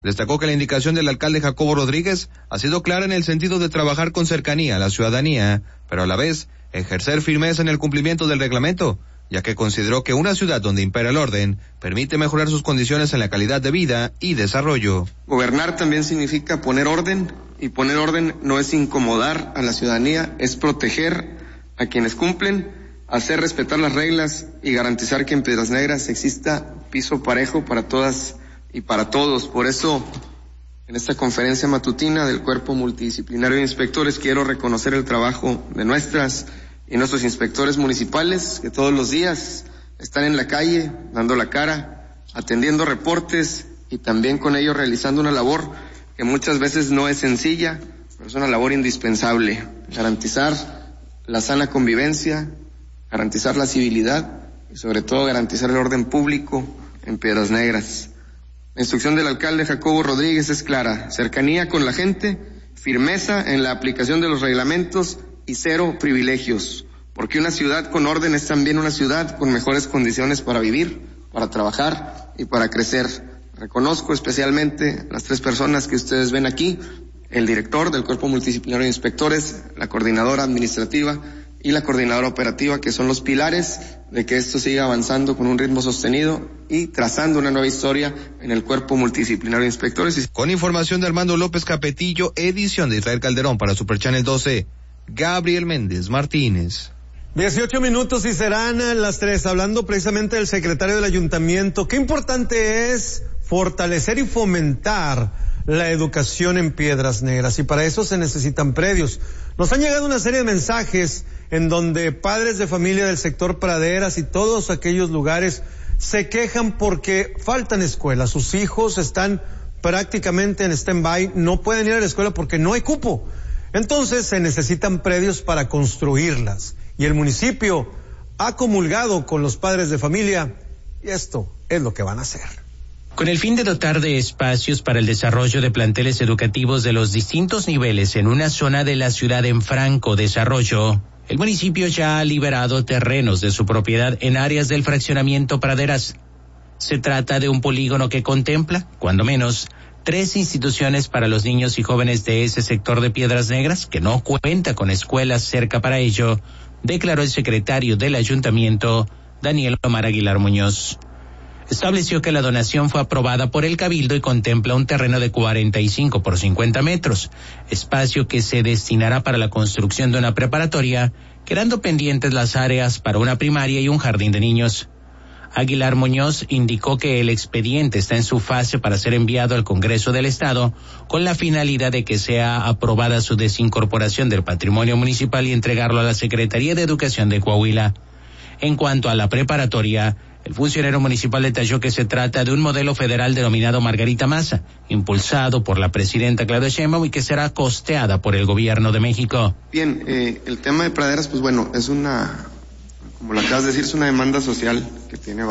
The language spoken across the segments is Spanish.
Destacó que la indicación del alcalde Jacobo Rodríguez ha sido clara en el sentido de trabajar con cercanía a la ciudadanía, pero a la vez ejercer firmeza en el cumplimiento del reglamento, ya que consideró que una ciudad donde impera el orden permite mejorar sus condiciones en la calidad de vida y desarrollo. Gobernar también significa poner orden, y poner orden no es incomodar a la ciudadanía, es proteger a quienes cumplen, hacer respetar las reglas y garantizar que en Piedras Negras exista piso parejo para todas y para todos. Por eso, en esta conferencia matutina del Cuerpo Multidisciplinario de Inspectores, quiero reconocer el trabajo de nuestras y nuestros inspectores municipales, que todos los días están en la calle, dando la cara, atendiendo reportes y también con ello realizando una labor que muchas veces no es sencilla, pero es una labor indispensable: garantizar la sana convivencia, garantizar la civilidad y sobre todo garantizar el orden público en Piedras Negras. La instrucción del alcalde Jacobo Rodríguez es clara: cercanía con la gente, firmeza en la aplicación de los reglamentos y cero privilegios, porque una ciudad con orden es también una ciudad con mejores condiciones para vivir, para trabajar y para crecer. Reconozco especialmente las 3 personas que ustedes ven aquí: el director del Cuerpo Multidisciplinario de Inspectores, la coordinadora administrativa y la coordinadora operativa, que son los pilares de que esto siga avanzando con un ritmo sostenido y trazando una nueva historia en el Cuerpo Multidisciplinario de Inspectores. Con información de Armando López Capetillo, edición de Israel Calderón para Super Channel 12, Gabriel Méndez Martínez. 18 minutos y serán las 3, hablando precisamente del secretario del ayuntamiento. Qué importante es fortalecer y fomentar la educación en Piedras Negras, y para eso se necesitan predios. Nos han llegado una serie de mensajes en donde padres de familia del sector Praderas y todos aquellos lugares se quejan porque faltan escuelas. Sus hijos están prácticamente en stand-by, no pueden ir a la escuela porque no hay cupo. Entonces se necesitan predios para construirlas, y el municipio ha comulgado con los padres de familia, y esto es lo que van a hacer. Con el fin de dotar de espacios para el desarrollo de planteles educativos de los distintos niveles en una zona de la ciudad en franco desarrollo, el municipio ya ha liberado terrenos de su propiedad en áreas del fraccionamiento Praderas. Se trata de un polígono que contempla, cuando menos, 3 instituciones para los niños y jóvenes de ese sector de Piedras Negras, que no cuenta con escuelas cerca para ello, declaró el secretario del ayuntamiento, Daniel Omar Aguilar Muñoz. Estableció que la donación fue aprobada por el Cabildo y contempla un terreno de 45 por 50 metros, espacio que se destinará para la construcción de una preparatoria, quedando pendientes las áreas para una primaria y un jardín de niños. Aguilar Muñoz indicó que el expediente está en su fase para ser enviado al Congreso del Estado, con la finalidad de que sea aprobada su desincorporación del patrimonio municipal y entregarlo a la Secretaría de Educación de Coahuila. En cuanto a la preparatoria, el funcionario municipal detalló que se trata de un modelo federal denominado Margarita Maza, impulsado por la presidenta Claudia Sheinbaum y que será costeada por el gobierno de México. Bien, el tema de Praderas, pues bueno, es una, como lo acabas de decir, es una demanda social que tiene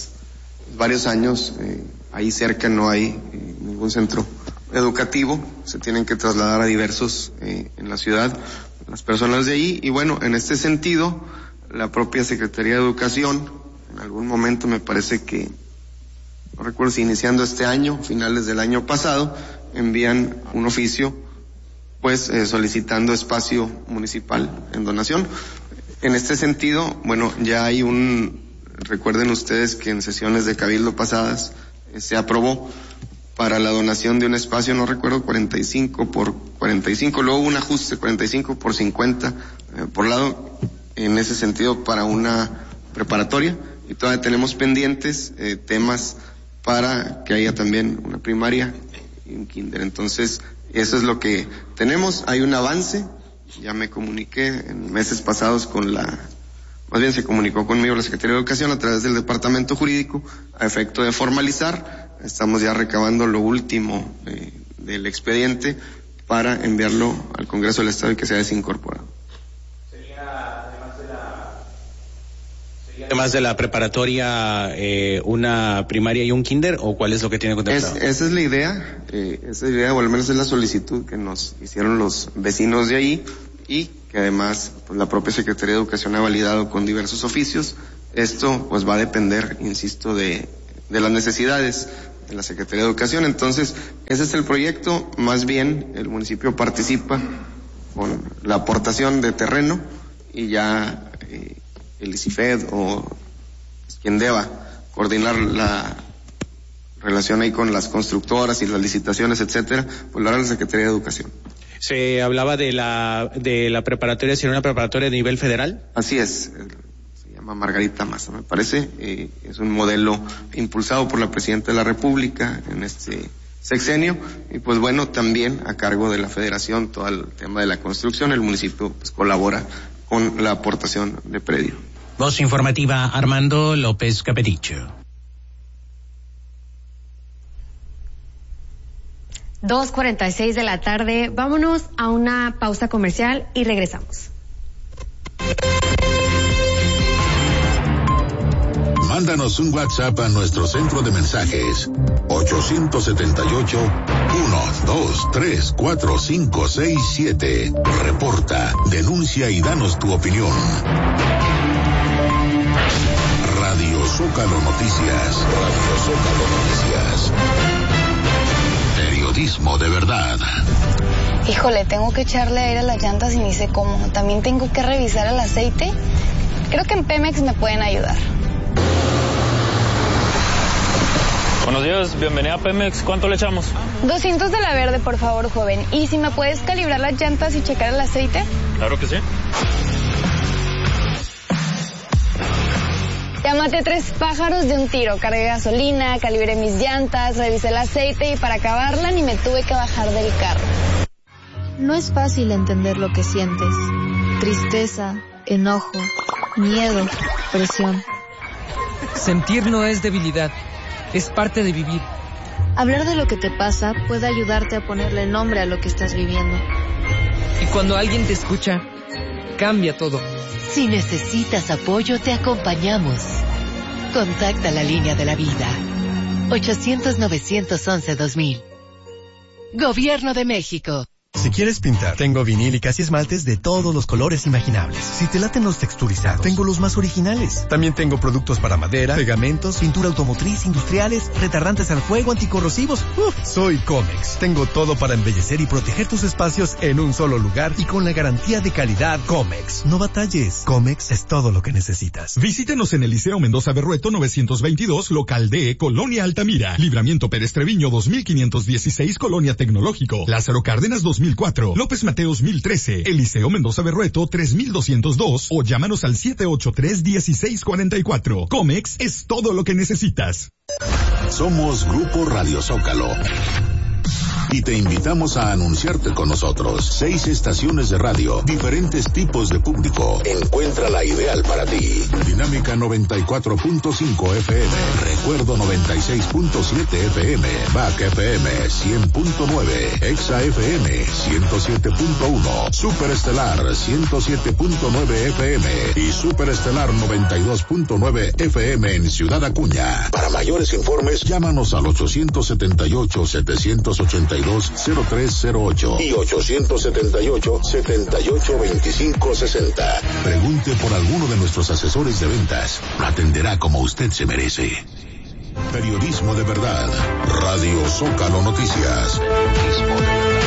varios años. Ahí cerca no hay ningún centro educativo, se tienen que trasladar a diversos en la ciudad las personas de ahí, y bueno, en este sentido, la propia Secretaría de Educación, en algún momento me parece que, no recuerdo si iniciando este año, finales del año pasado, envían un oficio, pues solicitando espacio municipal en donación. En este sentido, bueno, ya hay recuerden ustedes que en sesiones de Cabildo pasadas se aprobó para la donación de un espacio, no recuerdo, 45 por 45, luego un ajuste 45 por 50 por lado, en ese sentido para una preparatoria. Y todavía tenemos pendientes temas para que haya también una primaria y un kinder. Entonces, eso es lo que tenemos. Hay un avance. Ya me comuniqué en meses pasados más bien se comunicó conmigo la Secretaría de Educación a través del Departamento Jurídico a efecto de formalizar. Estamos ya recabando lo último del expediente para enviarlo al Congreso del Estado y que sea desincorporado. Además de la preparatoria, una primaria y un kinder, ¿o cuál es lo que tiene contemplado? Esa es la idea, o al menos es la solicitud que nos hicieron los vecinos de ahí, y que además pues, la propia Secretaría de Educación ha validado con diversos oficios. Esto pues va a depender, insisto, de las necesidades la Secretaría de Educación. Entonces, ese es el proyecto. Más bien, el municipio participa con la aportación de terreno y ya el ICIFED o quien deba coordinar la relación ahí con las constructoras y las licitaciones, etcétera, pues lo hará la Secretaría de Educación. Se hablaba de la preparatoria, ¿sería una preparatoria de nivel federal? Así es, se llama Margarita Maza, me parece. Es un modelo impulsado por la Presidenta de la República en este sexenio, y pues bueno, también a cargo de la Federación todo el tema de la construcción. El municipio pues colabora con la aportación de predio. Voz informativa, Armando López Capeticho. 2:46 de la tarde. Vámonos a una pausa comercial y regresamos. Mándanos un WhatsApp a nuestro centro de mensajes 878-123-4567. Reporta, denuncia y danos tu opinión. Radio Zócalo Noticias. Radio Zócalo Noticias. Periodismo de verdad. Híjole, tengo que echarle aire a las llantas y ni sé cómo. También tengo que revisar el aceite. Creo que en Pemex me pueden ayudar. Buenos días, bienvenida a Pemex. ¿Cuánto le echamos? 200 de la verde, por favor, joven. ¿Y si me puedes calibrar las llantas y checar el aceite? Claro que sí. Ya maté 3 pájaros de un tiro. Cargué gasolina, calibré mis llantas, revisé el aceite y para acabarla ni me tuve que bajar del carro. No es fácil entender lo que sientes. Tristeza, enojo, miedo, presión. Sentir no es debilidad, es parte de vivir. Hablar de lo que te pasa puede ayudarte a ponerle nombre a lo que estás viviendo. Y cuando alguien te escucha, cambia todo. Si necesitas apoyo, te acompañamos. Contacta la línea de la vida. 800-911-2000. Gobierno de México. Si quieres pintar, tengo vinílicas y esmaltes de todos los colores imaginables. Si te laten los texturizados, tengo los más originales. También tengo productos para madera, pegamentos, pintura automotriz, industriales, retardantes al fuego, anticorrosivos. Soy Comex. Tengo todo para embellecer y proteger tus espacios en un solo lugar y con la garantía de calidad Comex. No batalles. Comex es todo lo que necesitas. Visítenos en el Liceo Mendoza Berrueto 922, local D, Colonia Altamira. Libramiento Pérez Treviño 2516, Colonia Tecnológico. Lázaro Cárdenas 2004, López Mateos 1013, Eliseo Mendoza Berrueto 3202 o llámanos al 783-1644. Comex es todo lo que necesitas. Somos Grupo Radio Zócalo y te invitamos a anunciarte con nosotros. 6 estaciones de radio, diferentes tipos de público. Encuentra la ideal para ti. Dinámica 94.5 FM, Recuerdo 96.7 FM, Back FM 100.9, Exa FM 107.1, Superestelar 107.9 FM y Superestelar 92.9 FM en Ciudad Acuña. Para mayores informes, llámanos al 878-782-0308 y 878-782560. Pregunte por alguno de nuestros asesores de ventas. Lo atenderá como usted se merece. Periodismo de verdad. Radio Zócalo Noticias. Periodismo de verdad.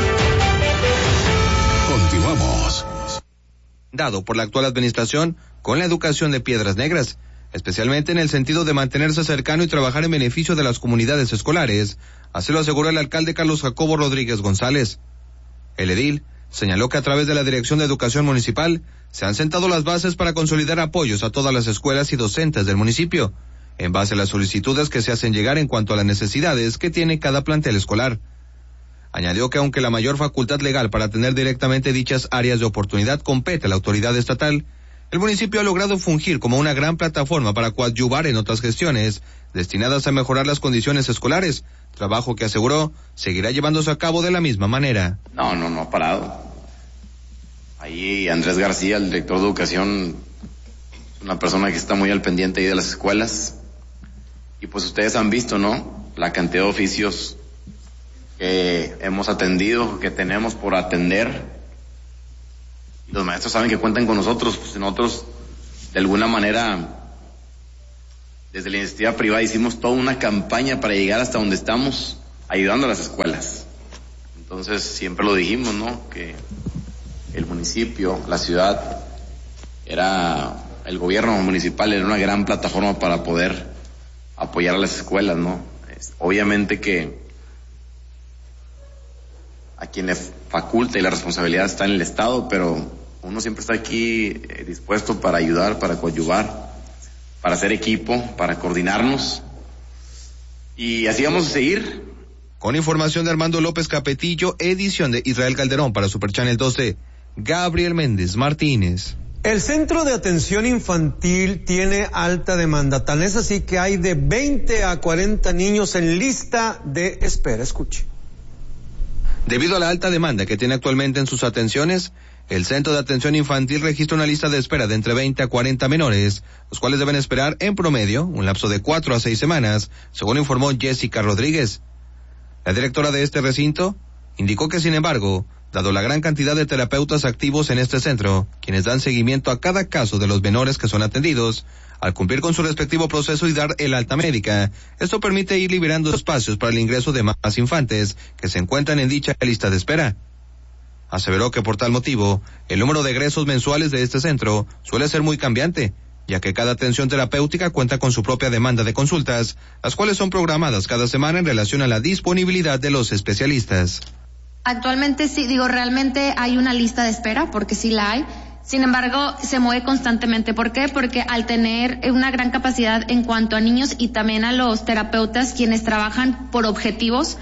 Continuamos. Dado por la actual administración con la educación de Piedras Negras, especialmente en el sentido de mantenerse cercano y trabajar en beneficio de las comunidades escolares. Así lo aseguró el alcalde Carlos Jacobo Rodríguez González. El edil señaló que a través de la Dirección de Educación Municipal se han sentado las bases para consolidar apoyos a todas las escuelas y docentes del municipio, en base a las solicitudes que se hacen llegar en cuanto a las necesidades que tiene cada plantel escolar. Añadió que aunque la mayor facultad legal para atender directamente dichas áreas de oportunidad compete a la autoridad estatal, el municipio ha logrado fungir como una gran plataforma para coadyuvar en otras gestiones destinadas a mejorar las condiciones escolares, trabajo que aseguró seguirá llevándose a cabo de la misma manera. No ha parado. Ahí Andrés García, el director de educación, una persona que está muy al pendiente ahí de las escuelas. Y pues ustedes han visto, ¿no?, la cantidad de oficios que hemos atendido, que tenemos por atender. Y los maestros saben que cuentan con nosotros, pues nosotros de alguna manera desde la iniciativa privada hicimos toda una campaña para llegar hasta donde estamos, ayudando a las escuelas. Entonces siempre lo dijimos, ¿no? Que el municipio, la ciudad, el gobierno municipal era una gran plataforma para poder apoyar a las escuelas, ¿no? Obviamente que a quien le faculta y la responsabilidad está en el Estado, pero uno siempre está aquí dispuesto para ayudar, para coadyuvar, para hacer equipo, para coordinarnos, y así vamos a seguir. Con información de Armando López Capetillo, edición de Israel Calderón para Super Channel 12, Gabriel Méndez Martínez. El Centro de Atención Infantil tiene alta demanda, tan es así que hay de 20 a 40 niños en lista de espera. Escuche. Debido a la alta demanda que tiene actualmente en sus atenciones, el Centro de Atención Infantil registra una lista de espera de entre 20 a 40 menores, los cuales deben esperar en promedio un lapso de 4 a 6 semanas, según informó Jessica Rodríguez. La directora de este recinto indicó que, sin embargo, dado la gran cantidad de terapeutas activos en este centro, quienes dan seguimiento a cada caso de los menores que son atendidos, al cumplir con su respectivo proceso y dar el alta médica, esto permite ir liberando espacios para el ingreso de más infantes que se encuentran en dicha lista de espera. Aseveró que por tal motivo, el número de egresos mensuales de este centro suele ser muy cambiante, ya que cada atención terapéutica cuenta con su propia demanda de consultas, las cuales son programadas cada semana en relación a la disponibilidad de los especialistas. Actualmente sí, realmente hay una lista de espera, porque sí la hay. Sin embargo, se mueve constantemente. ¿Por qué? Porque al tener una gran capacidad en cuanto a niños y también a los terapeutas, quienes trabajan por objetivos,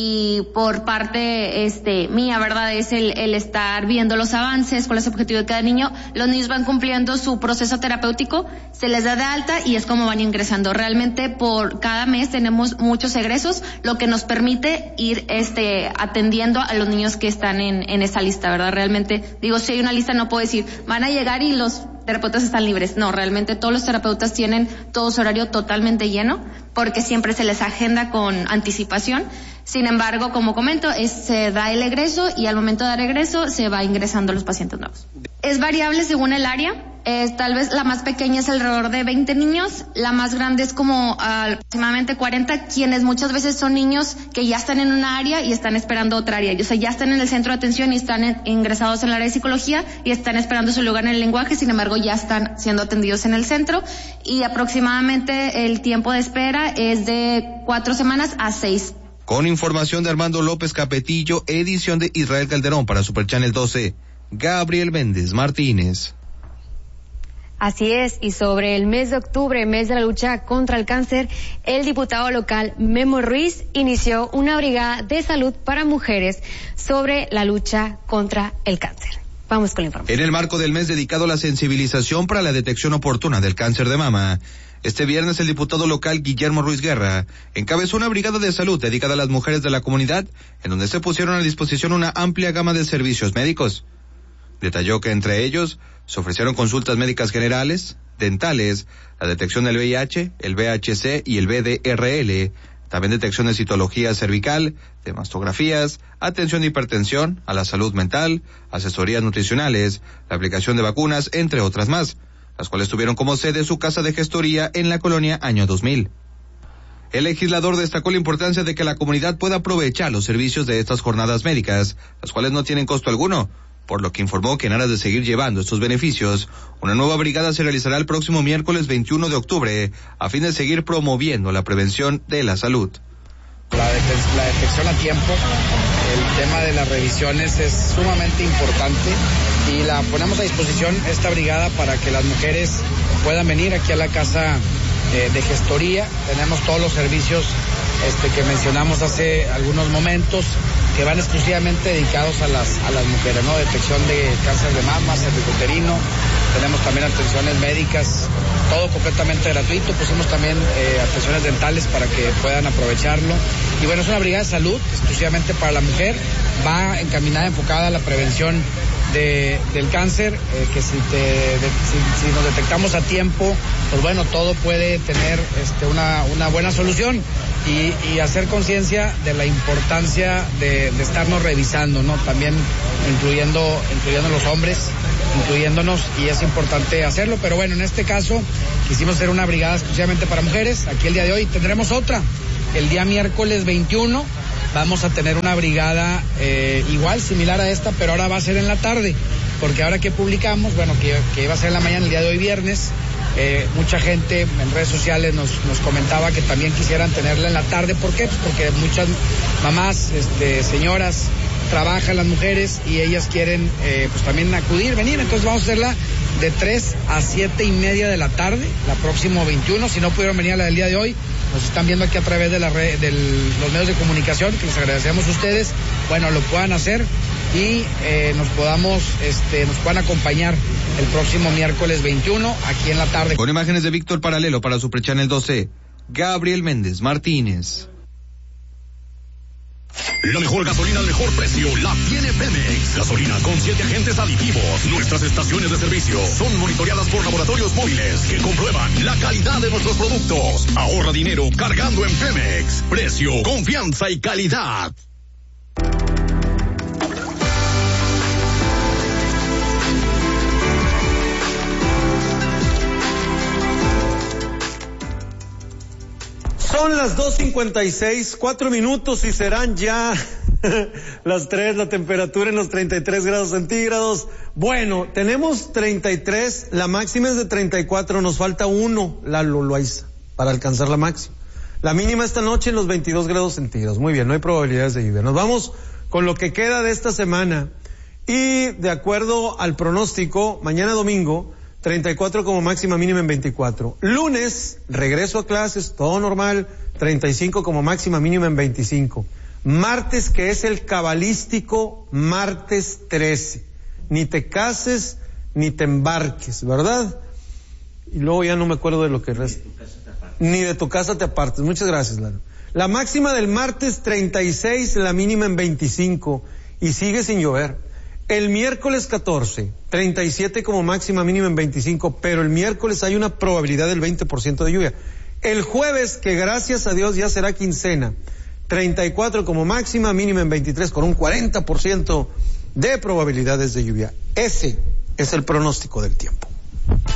y por parte mía, ¿verdad? Es el estar viendo los avances, cuál es el objetivo de cada niño. Los niños van cumpliendo su proceso terapéutico, se les da de alta y es como van ingresando. Realmente por cada mes tenemos muchos egresos, lo que nos permite ir atendiendo a los niños que están en esa lista, ¿verdad? Realmente, si hay una lista no puedo decir, van a llegar y los terapeutas están libres. No, realmente todos los terapeutas tienen todo su horario totalmente lleno, porque siempre se les agenda con anticipación. Sin embargo, como comento, se da el egreso y al momento de dar egreso se va ingresando los pacientes nuevos. Es variable según el área. Tal vez la más pequeña es alrededor de 20 niños, la más grande es como aproximadamente 40, quienes muchas veces son niños que ya están en una área y están esperando otra área. O sea, ya están en el centro de atención y están ingresados en el área de psicología y están esperando su lugar en el lenguaje, sin embargo ya están siendo atendidos en el centro, y aproximadamente el tiempo de espera es de 4 semanas a 6. Con información de Armando López Capetillo, edición de Israel Calderón para Super Channel 12, Gabriel Méndez Martínez. Así es, y sobre el mes de octubre, mes de la lucha contra el cáncer, el diputado local Memo Ruiz inició una brigada de salud para mujeres sobre la lucha contra el cáncer. Vamos con la información. En el marco del mes dedicado a la sensibilización para la detección oportuna del cáncer de mama, este viernes el diputado local Guillermo Ruiz Guerra encabezó una brigada de salud dedicada a las mujeres de la comunidad, en donde se pusieron a disposición una amplia gama de servicios médicos. Detalló que entre ellos se ofrecieron consultas médicas generales, dentales, la detección del VIH, el VHC y el VDRL, también detección de citología cervical, de mastografías, atención de hipertensión, a la salud mental, asesorías nutricionales, la aplicación de vacunas, entre otras más, las cuales tuvieron como sede su casa de gestoría en la colonia Año 2000. El legislador destacó la importancia de que la comunidad pueda aprovechar los servicios de estas jornadas médicas, las cuales no tienen costo alguno, por lo que informó que en aras de seguir llevando estos beneficios, una nueva brigada se realizará el próximo miércoles 21 de octubre, a fin de seguir promoviendo la prevención de la salud. La detección a tiempo, el tema de las revisiones es sumamente importante y la ponemos a disposición esta brigada para que las mujeres puedan venir aquí a la casa de gestoría. Tenemos todos los servicios que mencionamos hace algunos momentos, que van exclusivamente dedicados a las mujeres, ¿no? Detección de cáncer de mama, cervicuterino, tenemos también atenciones médicas, todo completamente gratuito, pusimos también atenciones dentales para que puedan aprovecharlo. Y bueno, es una brigada de salud exclusivamente para la mujer, va encaminada, enfocada a la prevención del cáncer, que si nos detectamos a tiempo, pues bueno, todo puede tener una buena solución y hacer conciencia de la importancia de estarnos revisando, ¿no? También incluyendo los hombres, incluyéndonos, y es importante hacerlo, pero bueno, en este caso quisimos hacer una brigada exclusivamente para mujeres. Aquí el día de hoy tendremos otra, el día miércoles 21, vamos a tener una brigada igual, similar a esta, pero ahora va a ser en la tarde, porque ahora que publicamos, bueno, que iba a ser en la mañana el día de hoy viernes, mucha gente en redes sociales nos comentaba que también quisieran tenerla en la tarde. ¿Por qué? Pues porque muchas mamás, señoras, trabajan las mujeres y ellas quieren pues también venir, entonces vamos a hacerla de 3 a 7:30 de la tarde, la próxima 21, si no pudieron venir a la del día de hoy, nos están viendo aquí a través de los medios de comunicación, que les agradecemos a ustedes, bueno, lo puedan hacer y nos puedan acompañar el próximo miércoles 21 aquí en la tarde. Con imágenes de Víctor Paralelo para Super Channel 12, Gabriel Méndez Martínez. La mejor gasolina al mejor precio la tiene Pemex. Gasolina con 7 agentes aditivos. Nuestras estaciones de servicio son monitoreadas por laboratorios móviles que comprueban la calidad de nuestros productos. Ahorra dinero cargando en Pemex. Precio, confianza y calidad. Son las 2:56, 4 minutos y serán ya las 3, la temperatura en los 33 grados centígrados. Bueno, tenemos 33, la máxima es de 34, nos falta 1, Lalo Loaiza, para alcanzar la máxima. La mínima esta noche en los 22 grados centígrados. Muy bien, no hay probabilidades de lluvia. Nos vamos con lo que queda de esta semana y de acuerdo al pronóstico, mañana domingo, 34 como máxima, mínima en 24. Lunes, regreso a clases, todo normal, 35 como máxima, mínima en 25. Martes, que es el cabalístico martes 13. Ni te cases, ni te embarques, ¿verdad? Y luego ya no me acuerdo de lo que resta. Ni de tu casa te apartes. Muchas gracias, Lalo. La máxima del martes 36, la mínima en 25. Y sigue sin llover. El miércoles 14, 37 como máxima, mínima en 25, pero el miércoles hay una probabilidad del 20% de lluvia. El jueves, que gracias a Dios ya será quincena, 34 como máxima, mínima en 23, con un 40% de probabilidades de lluvia. Ese es el pronóstico del tiempo.